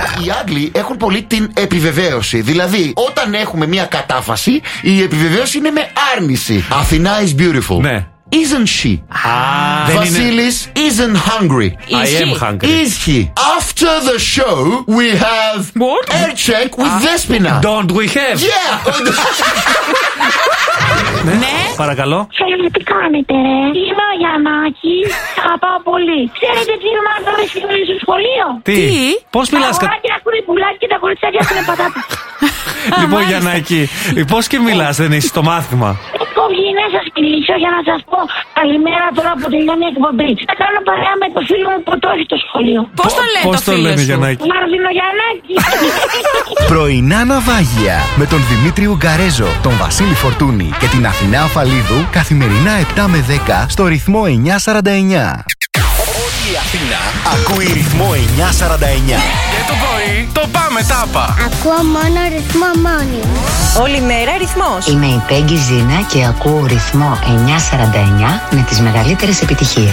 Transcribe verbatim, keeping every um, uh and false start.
Οι Άγγλοι έχουν πολύ την επιβεβαίωση. Δηλαδή, όταν έχουμε μια κατάφαση, η επιβεβαίωση είναι με άρνηση. Αθηνά is beautiful. Ναι. Isn't she? Ah, Vasilis isn't hungry. I am hungry. Is he? After the show, we have What? air check with ah. Despina. Don't we have? Yeah. Ναι. Παρακαλώ. Ξέρετε τι κάνετε, ρε? Είμαι ο Γιαννάκης. Αγαπάω πολύ. Ξέρετε τι μάθαμε σήμερα στο σχολείο? Τι? Πώς μιλάς? Τα αγοράκια έχουν πουλάκι και τα κοριτσάκια έχουν πατάτα. Λοιπόν, Γιαννάκη, πώς και μιλάς, δεν είσαι στο μάθημα? Έχω βγει να σας μιλήσω για να σας πω καλημέρα τώρα που τελειώνει η εκπομπή. Θα κάνω παρέα με το φίλο μου που το έχει το σχολείο. Πώς το λέει Πώς το φίλο λένε, σου? Γιαννάκη? Μάρδινο Γιαννάκη. Πρωινά ναυάγια με τον Δημήτρη Ουγκαρέζο, τον Βασίλη Φορτούνη και την Αθηνά Αφαλίδου καθημερινά επτά με δέκα στο ρυθμό εννιά σαράντα εννιά. Όλη η Αθήνα ακούει ρυθμό εννιά σαράντα εννιά. Και το πρωί το πάμε τάπα. Ακούω μόνο ρυθμό μόνιμο. Όλη μέρα ρυθμός. Είμαι η Πέγγι Ζήνα και ακούω ρυθμό εννιά σαράντα εννιά με τις μεγαλύτερες επιτυχίες.